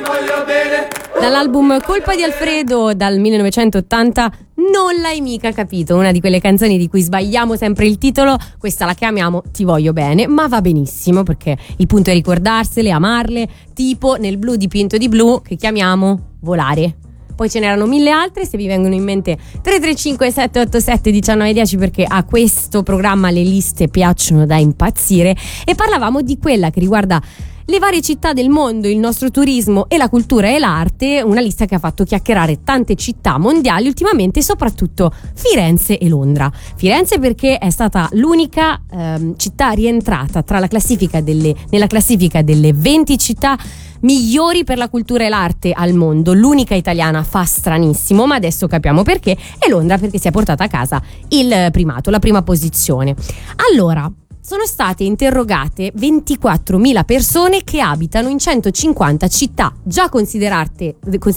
Dall'album Colpa di Alfredo dal 1980, Non l'hai mica capito, una di quelle canzoni di cui sbagliamo sempre il titolo. Questa la chiamiamo Ti voglio bene, ma va benissimo perché il punto è ricordarsele, amarle, tipo nel Blu dipinto di blu che chiamiamo Volare. Poi ce n'erano mille altre, se vi vengono in mente 335 787 1910, perché a questo programma le liste piacciono da impazzire. E parlavamo di quella che riguarda le varie città del mondo, il nostro turismo e la cultura e l'arte, una lista che ha fatto chiacchierare tante città mondiali ultimamente, soprattutto Firenze e Londra. Firenze perché è stata l'unica città rientrata nella classifica delle 20 città migliori per la cultura e l'arte al mondo. L'unica italiana, fa stranissimo, ma adesso capiamo perché. E Londra perché si è portata a casa il primato, la prima posizione. Allora, sono state interrogate 24.000 persone che abitano in 150 città già considerate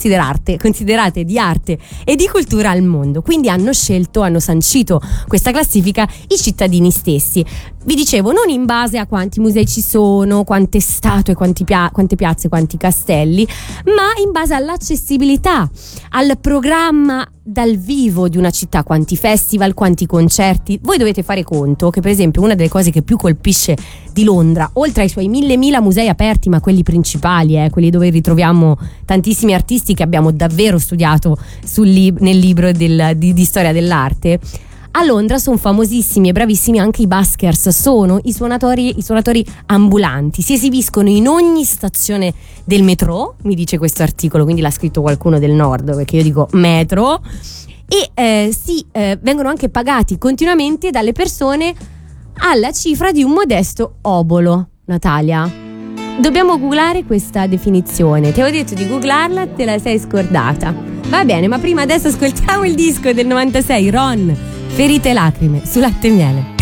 di arte e di cultura al mondo. Quindi hanno sancito questa classifica i cittadini stessi. Vi dicevo, non in base a quanti musei ci sono, quante statue, quante piazze, quanti castelli, ma in base all'accessibilità, al programma dal vivo di una città, quanti festival, quanti concerti. Voi dovete fare conto che, per esempio, una delle cose che più colpisce di Londra, oltre ai suoi 1.000 musei aperti, ma quelli principali, quelli dove ritroviamo tantissimi artisti che abbiamo davvero studiato nel libro di storia dell'arte, a Londra sono famosissimi e bravissimi anche i buskers, sono i suonatori ambulanti, si esibiscono in ogni stazione del metro, mi dice questo articolo, quindi l'ha scritto qualcuno del nord, perché io dico metro, e vengono anche pagati continuamente dalle persone alla cifra di un modesto obolo. Natalia, dobbiamo googlare questa definizione, ti avevo detto di googlarla, te la sei scordata. Va bene, ma prima adesso ascoltiamo il disco del 96, Ron, Ferite e lacrime su Latte e Miele.